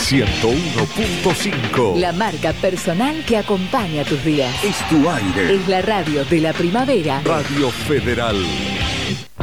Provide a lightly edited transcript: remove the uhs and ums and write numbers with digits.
101.5. La marca personal que acompaña tus días. Es tu aire. Es la radio de la primavera. Radio Federal.